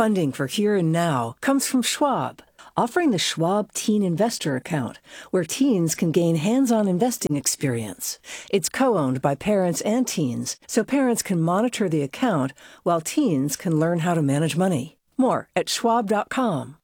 funding for Here and Now comes from Schwab, offering the Schwab Teen Investor Account, where teens can gain hands-on investing experience. It's co-owned by parents and teens, so parents can monitor the account while teens can learn how to manage money. More at schwab.com.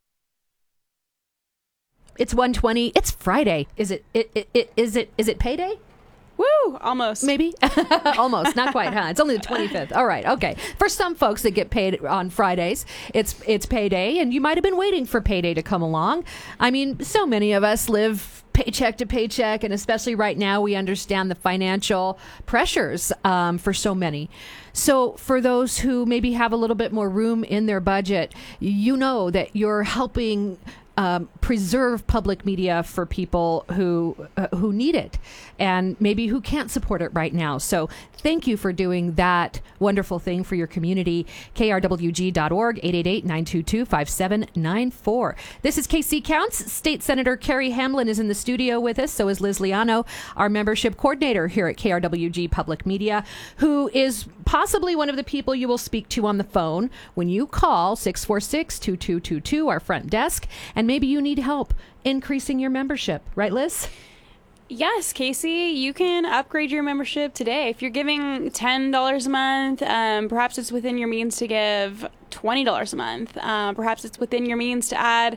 It's 1:20. It's Friday. Is it payday? Woo! Almost. Maybe? Almost. Not quite, huh? It's only the 25th. All right. Okay. For some folks that get paid on Fridays, it's payday, and you might have been waiting for payday to come along. I mean, so many of us live paycheck to paycheck, and especially right now, we understand the financial pressures for so many. So for those who maybe have a little bit more room in their budget, you know that you're helping preserve public media for people who need it and maybe who can't support it right now. So thank you for doing that wonderful thing for your community. KRWG.org, 888-922-5794. This is KC Counts. State Senator Carrie Hamblin is in the studio with us. So is Liz Liano, our membership coordinator here at KRWG Public Media, who is possibly one of the people you will speak to on the phone when you call 646-2222, our front desk, and maybe you need help increasing your membership. Right, Liz? Yes, Casey, you can upgrade your membership today. If you're giving $10 a month, perhaps it's within your means to give $20 a month. Perhaps it's within your means to add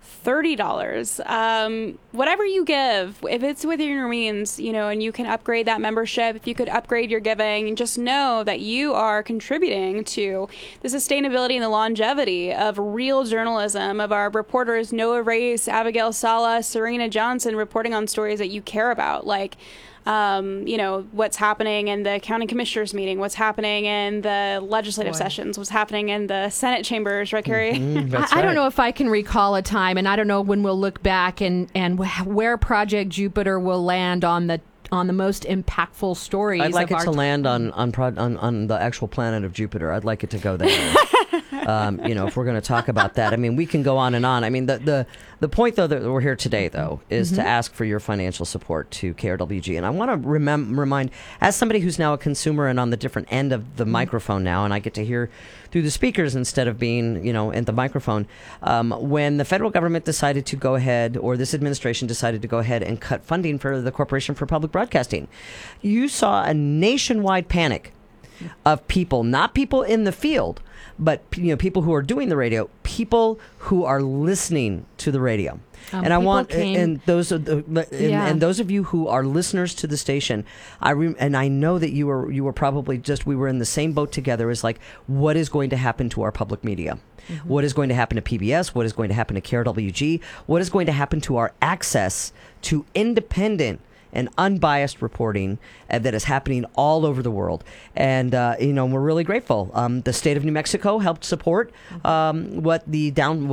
$30. Whatever you give, if it's within your means, and you can upgrade that membership, if you could upgrade your giving, just know that you are contributing to the sustainability and the longevity of real journalism, of our reporters Noah Race, Abigail Sala, Serena Johnson, reporting on stories that you care about, like what's happening in the county commissioners meeting, what's happening in the legislative sessions, what's happening in the Senate chambers, right, Carrie? I don't know if I can recall a time, and I don't know when we'll look back and where Project Jupiter will land on the most impactful stories. I'd like it to land on the actual planet of Jupiter. I'd like it to go there. If we're going to talk about that, I mean, we can go on and on. I mean, the point, though, that we're here today, though, is to ask for your financial support to KRWG. And I want to remind, as somebody who's now a consumer and on the different end of the microphone now, and I get to hear through the speakers instead of being, at the microphone, when the federal government decided to go ahead, or this administration decided to go ahead and cut funding for the Corporation for Public Broadcasting, you saw a nationwide panic of people, not people in the field, but people who are doing the radio, people who are listening to the radio. And I want, and those of you who are listeners to the station, and I know that you were probably we were in the same boat together. Is like, what is going to happen to our public media? What is going to happen to PBS? What is going to happen to KRWG? What is going to happen to our access to independent and unbiased reporting that is happening all over the world? And we're really grateful. The state of New Mexico helped support what the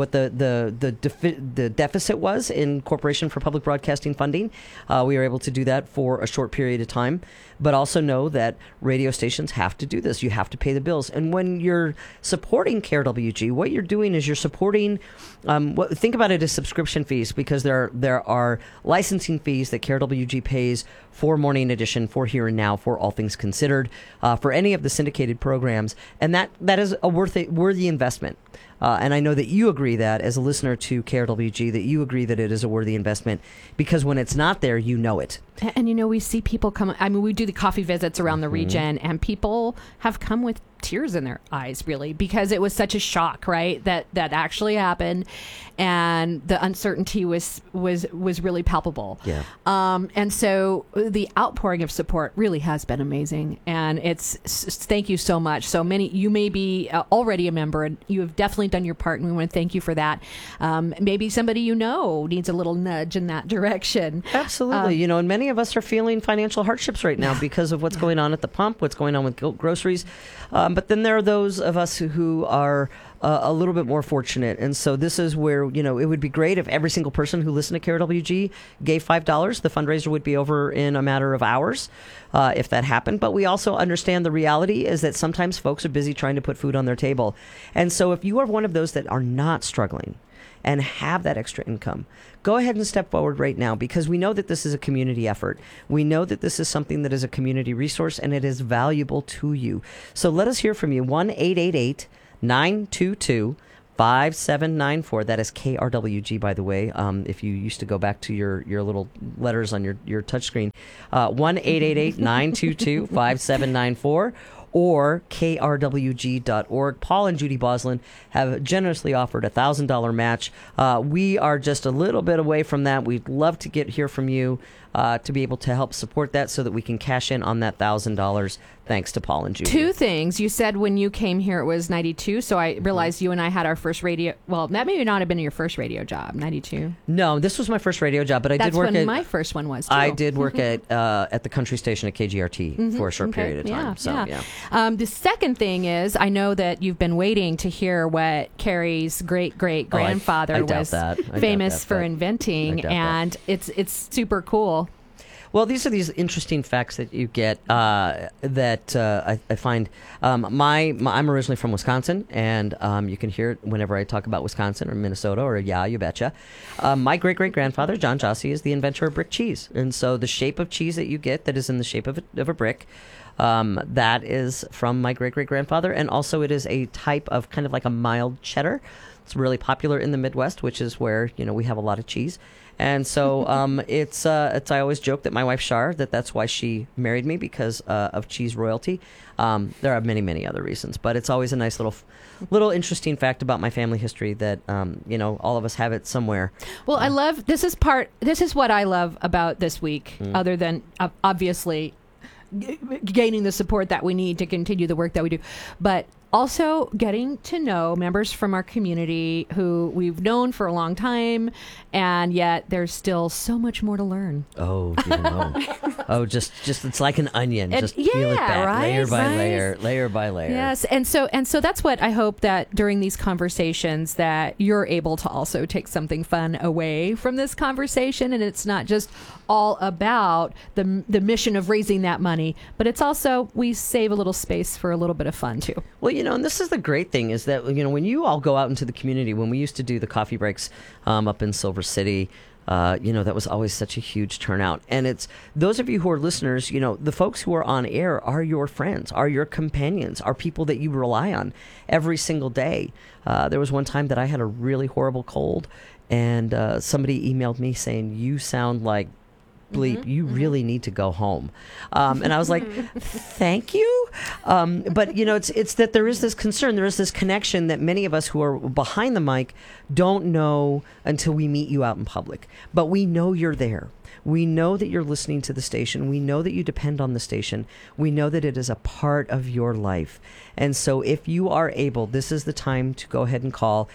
deficit was in Corporation for Public Broadcasting funding. We were able to do that for a short period of time, but also know that radio stations have to do this. You have to pay the bills. And when you're supporting KRWG, what you're doing is you're supporting, think about it as subscription fees, because there are licensing fees that KRWG pays for Morning Edition, for Here and Now, for All Things Considered, for any of the syndicated programs, and that is a worthy investment. And I know that you agree that, as a listener to KRWG, that you agree that it is a worthy investment, because when it's not there, you know it. And we see people come. I mean, we do the coffee visits around the region, and people have come with tears in their eyes, really, because it was such a shock, right? That actually happened, and the uncertainty was really palpable. Yeah. And so the outpouring of support really has been amazing, and thank you so much. So many, you may be already a member, and you have definitely done your part, and we want to thank you for that. Maybe somebody needs a little nudge in that direction. Absolutely. And many of us are feeling financial hardships right now because of what's going on at the pump, what's going on with groceries. But then there are those of us who are a little bit more fortunate. And so this is where, it would be great if every single person who listened to KRWG gave $5. The fundraiser would be over in a matter of hours if that happened. But we also understand the reality is that sometimes folks are busy trying to put food on their table. And so if you are one of those that are not struggling and have that extra income, go ahead and step forward right now, because we know that this is a community effort. We know that this is something that is a community resource, and it is valuable to you. So let us hear from you. 1-888 888-922-5794. That is KRWG, by the way. If you used to go back to your little letters on your touchscreen, 1-888-922-5794. Or krwg.org. Paul and Judy Boslin have generously offered a $1,000 match. We are just a little bit away from that. We'd love to hear from you to be able to help support that so that we can cash in on that $1,000. Thanks to Paul and Judy. Two things. You said when you came here it was 92, so I realized you and I had our first radio. Well, that may not have been your first radio job, 92. No, this was my first radio job, but I did work That's when my first one was, too. I did work at the country station at KGRT for a short period of time. The second thing is, I know that you've been waiting to hear what Carrie's great-great-grandfather I doubt was that. I famous doubt that, for but inventing, I doubt and it's super cool. Well, these are these interesting facts that you get that I find. I'm originally from Wisconsin, and you can hear it whenever I talk about Wisconsin or Minnesota or you betcha. My great-great-grandfather, John Jossi, is the inventor of brick cheese. And so the shape of cheese that you get that is in the shape of a brick, that is from my great-great-grandfather. And also it is a type of kind of like a mild cheddar. It's really popular in the Midwest, which is where, we have a lot of cheese. And so it's I always joke that my wife Char, that's why she married me, because of cheese royalty. There are many, many other reasons, but it's always a nice little interesting fact about my family history that all of us have it somewhere. Well, I love this is what I love about this week, other than obviously gaining the support that we need to continue the work that we do, but also getting to know members from our community who we've known for a long time, and yet there's still so much more to learn. Oh, just it's like an onion. Just peel it back, right, layer by layer by layer. Yes, and so that's what I hope that during these conversations that you're able to also take something fun away from this conversation, and it's not just all about the mission of raising that money, but it's also we save a little space for a little bit of fun too. Well, and this is the great thing is that, when you all go out into the community, when we used to do the coffee breaks up in Silver City, that was always such a huge turnout. And it's those of you who are listeners, the folks who are on air are your friends, are your companions, are people that you rely on every single day. There was one time that I had a really horrible cold, and somebody emailed me saying, "You sound like bleep, you really need to go home." And I was like, thank you. But, it's that there is this concern, there is this connection that many of us who are behind the mic don't know until we meet you out in public. But we know you're there. We know that you're listening to the station. We know that you depend on the station. We know that it is a part of your life. And so if you are able, this is the time to go ahead and call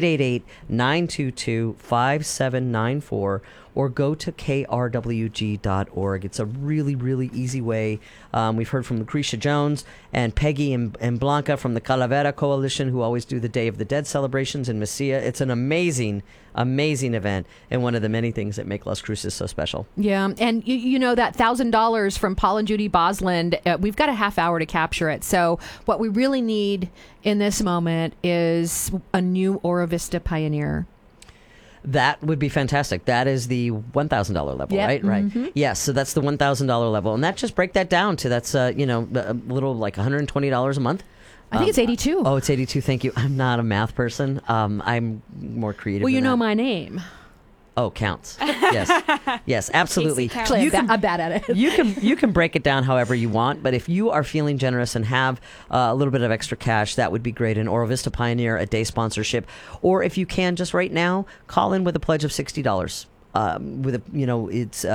888-922-5794 or go to krwg.org. It's a really, really easy way. We've heard from Lucretia Jones and Peggy and Blanca from the Calavera Coalition, who always do the Day of the Dead celebrations in Mesilla. It's an amazing event, and one of the many things that make Las Cruces so special. Yeah, and that $1,000 from Paul and Judy Boslin, we've got a half hour to capture it. So what we really need in this moment is a new Oro Vista Pioneer. That would be fantastic. That is the $1,000 level, yep. Right? Right. Yes, so that's the $1,000 level. And that just break that down to that's, a little like $120 a month. I think it's 82. Oh, it's 82. Thank you. I'm not a math person. I'm more creative. Well, you than know that. my name. Oh, counts. Yes, absolutely. Actually, I'm bad at it. You can break it down however you want, but if you are feeling generous and have a little bit of extra cash, that would be great. An Oro Vista Pioneer, a day sponsorship, or if you can just right now call in with a pledge of $60. It's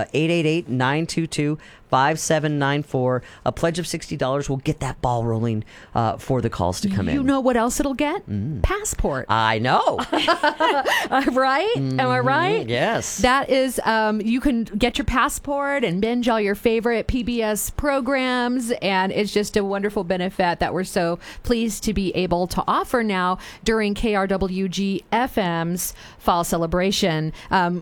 888-922-5794. A pledge of $60 will get that ball rolling for the calls to come in. You know what else it'll get? Passport. I know. Right? Am I right? Yes. That is, you can get your passport and binge all your favorite PBS programs, and it's just a wonderful benefit that we're so pleased to be able to offer now during KRWG FM's Fall Celebration. Worth noting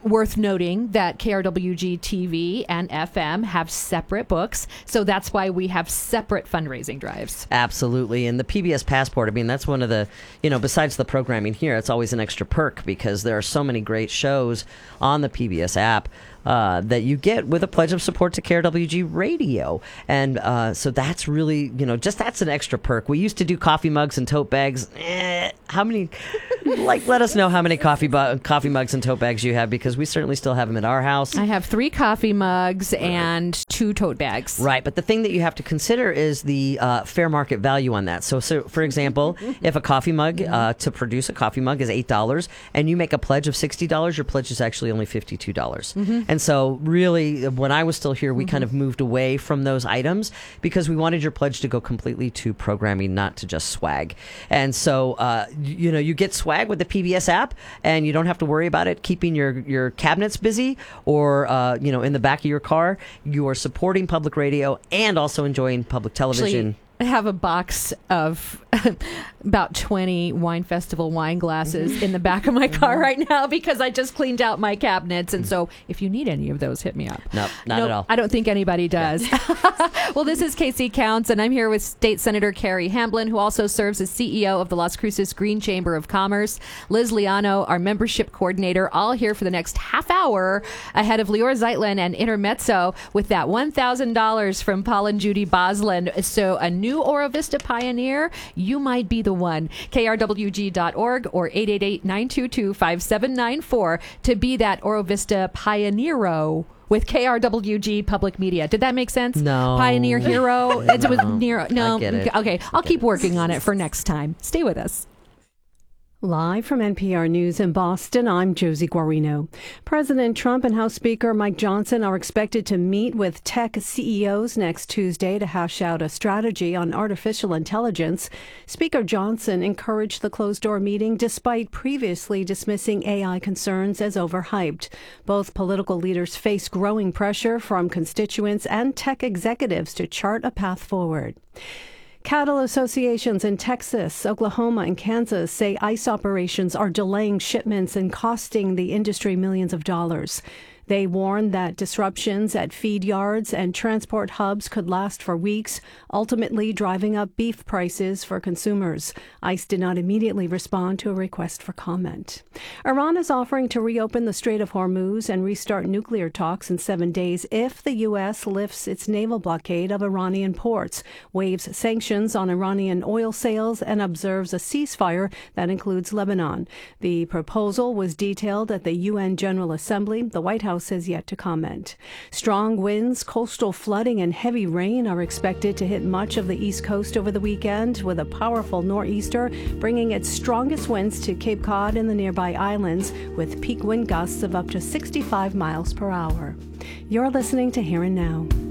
noting that KRWG TV and FM have separate books, so that's why we have separate fundraising drives. Absolutely. And the PBS Passport, I mean, that's one of the, besides the programming here, it's always an extra perk because there are so many great shows on the PBS app that you get with a pledge of support to KRWG Radio. And so that's really, that's an extra perk. We used to do coffee mugs and tote bags. How many, let us know how many coffee mugs and tote bags you have, because we certainly still have them at our house. I have 3 coffee mugs and 2 tote bags. Right. But the thing that you have to consider is the fair market value on that. So for example, if a coffee mug, to produce a coffee mug is $8 and you make a pledge of $60, your pledge is actually only $52. And so really, when I was still here, we kind of moved away from those items because we wanted your pledge to go completely to programming, not to just swag. And so, you get swag with the PBS app and you don't have to worry about it keeping your cabinets busy or, in the back of your car. You are supporting public radio and also enjoying public television. Actually, I have a box of about 20 Wine Festival wine glasses in the back of my car right now because I just cleaned out my cabinets. And so if you need any of those, hit me up. Nope, not at all. I don't think anybody does. Yeah. Well, this is KC Counts, and I'm here with State Senator Carrie Hamblin, who also serves as CEO of the Las Cruces Green Chamber of Commerce, Liz Liano, our membership coordinator, all here for the next half hour ahead of Lior Zeitlin and Intermezzo with that $1,000 from Paul and Judy Boslin. So a new Oro Vista pioneer, you might be the one. KRWG.org or 888-922-5794 to be that Oro Vista pioneero with KRWG Public Media. Did that make sense? No. Pioneer hero? No. It was Nero. No. I get it. Okay. I'll keep working on it for next time. Stay with us. Live from NPR News in Boston, I'm Josie Guarino. President Trump and House Speaker Mike Johnson are expected to meet with tech CEOs next Tuesday to hash out a strategy on artificial intelligence. Speaker Johnson encouraged the closed-door meeting despite previously dismissing AI concerns as overhyped. Both political leaders face growing pressure from constituents and tech executives to chart a path forward. Cattle associations in Texas, Oklahoma, and Kansas say ICE operations are delaying shipments and costing the industry millions of dollars. They warn that disruptions at feed yards and transport hubs could last for weeks, ultimately driving up beef prices for consumers. ICE did not immediately respond to a request for comment. Iran is offering to reopen the Strait of Hormuz and restart nuclear talks in 7 days if the U.S. lifts its naval blockade of Iranian ports, waives sanctions on Iranian oil sales, and observes a ceasefire that includes Lebanon. The proposal was detailed at the UN General Assembly. The White House has yet to comment. Strong winds, coastal flooding, and heavy rain are expected to hit much of the East Coast over the weekend, with a powerful nor'easter bringing its strongest winds to Cape Cod and the nearby islands, with peak wind gusts of up to 65 miles per hour. You're listening to Here and Now.